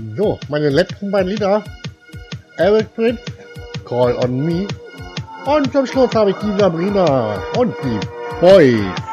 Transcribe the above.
So, meine letzten beiden Lieder. Eric Prince, Call on Me. Und zum Schluss habe ich die Sabrina und die Boys.